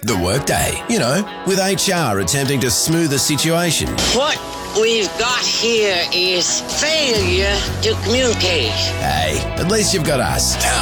The workday, with HR attempting to smooth the situation. What we've got here is failure to communicate. Hey, at least you've got us.